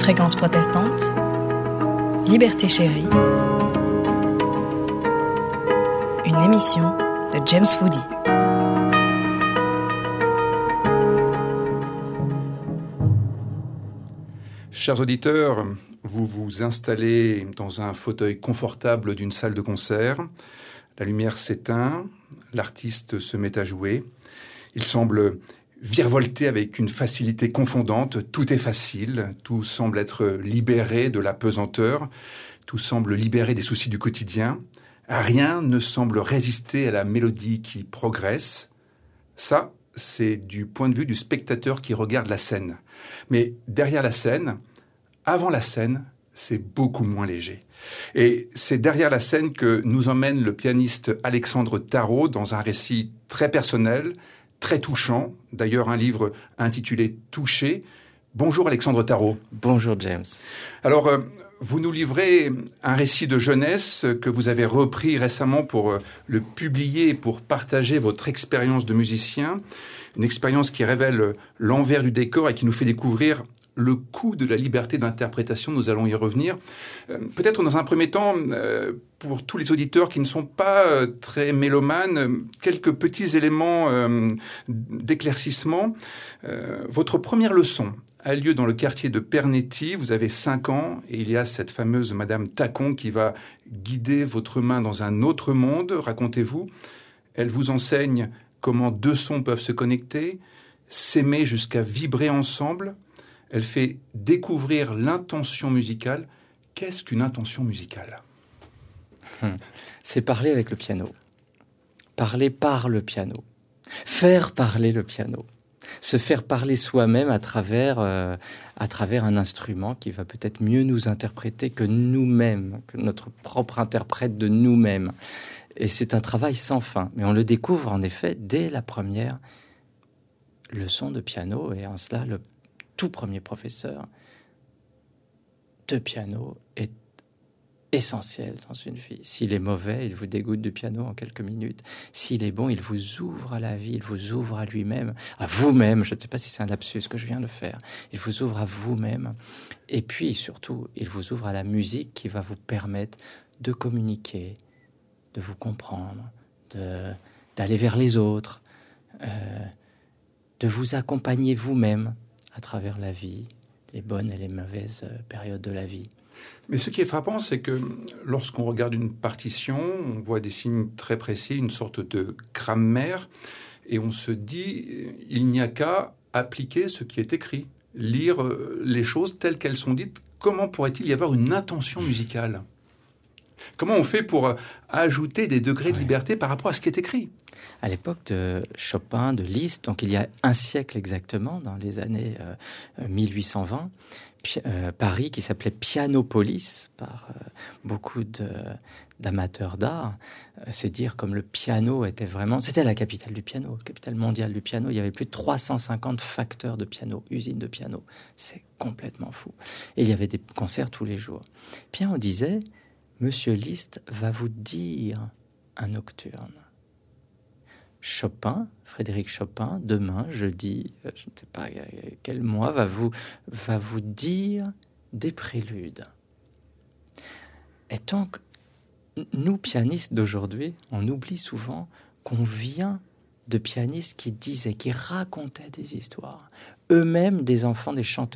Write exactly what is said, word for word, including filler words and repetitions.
Fréquence protestante, Liberté chérie, une émission de James Woody. Chers auditeurs, vous vous installez dans un fauteuil confortable d'une salle de concert. La lumière s'éteint, l'artiste se met à jouer. Il semble virevolter avec une facilité confondante. Tout est facile, tout semble être libéré de la pesanteur, tout semble libéré des soucis du quotidien. Rien ne semble résister à la mélodie qui progresse. Ça, c'est du point de vue du spectateur qui regarde la scène. Mais derrière la scène, avant la scène, c'est beaucoup moins léger. Et c'est derrière la scène que nous emmène le pianiste Alexandre Tarot dans un récit très personnel, très touchant. D'ailleurs, un livre intitulé « Touché ». Bonjour Alexandre Tarot. Bonjour James. Alors, euh, vous nous livrez un récit de jeunesse que vous avez repris récemment pour euh, le publier et pour partager votre expérience de musicien. Une expérience qui révèle l'envers du décor et qui nous fait découvrir le coût de la liberté d'interprétation. Nous allons y revenir. Euh, peut-être dans un premier temps, euh, pour tous les auditeurs qui ne sont pas euh, très mélomanes, euh, quelques petits éléments euh, d'éclaircissement. Euh, votre première leçon a lieu dans le quartier de Pernetti. Vous avez cinq ans et il y a cette fameuse Madame Tacon qui va guider votre main dans un autre monde. Racontez-vous. Elle vous enseigne comment deux sons peuvent se connecter, s'aimer jusqu'à vibrer ensemble. Elle fait découvrir l'intention musicale. Qu'est-ce qu'une intention musicale ? hum. C'est parler avec le piano. Parler par le piano. Faire parler le piano. Se faire parler soi-même à travers, euh, à travers un instrument qui va peut-être mieux nous interpréter que nous-mêmes, que notre propre interprète de nous-mêmes. Et c'est un travail sans fin. Mais on le découvre en effet dès la première leçon de piano. Et en cela, le tout premier professeur de piano est essentiel dans une vie. S'il est mauvais, il vous dégoûte du piano en quelques minutes. S'il est bon, il vous ouvre à la vie, il vous ouvre à lui-même, à vous-même. Je ne sais pas si c'est un lapsus que je viens de faire. Il vous ouvre à vous-même. Et puis, surtout, il vous ouvre à la musique qui va vous permettre de communiquer, de vous comprendre, de, d'aller vers les autres, euh, de vous accompagner vous-même à travers la vie, les bonnes et les mauvaises périodes de la vie. Mais ce qui est frappant, c'est que lorsqu'on regarde une partition, on voit des signes très précis, une sorte de grammaire, et on se dit, il n'y a qu'à appliquer ce qui est écrit, lire les choses telles qu'elles sont dites. Comment pourrait-il y avoir une intention musicale ? Comment on fait pour ajouter des degrés de liberté par rapport à ce qui est écrit ? À l'époque de Chopin, de Liszt, donc il y a un siècle exactement, dans les années euh, mille huit cent vingt, pi- euh, Paris, qui s'appelait Pianopolis, par euh, beaucoup de, d'amateurs d'art, euh, c'est dire comme le piano était vraiment... C'était la capitale du piano, capitale mondiale du piano. Il y avait plus de trois cent cinquante facteurs de piano, usines de piano. C'est complètement fou. Et il y avait des concerts tous les jours. Puis on disait... Monsieur Liszt va vous dire un nocturne. Chopin, Frédéric Chopin, demain, jeudi, je ne sais pas quel mois, va vous, va vous dire des préludes. Et donc, nous, pianistes d'aujourd'hui, on oublie souvent qu'on vient de pianistes qui disaient, qui racontaient des histoires. Eux-mêmes, des enfants, des chanteurs,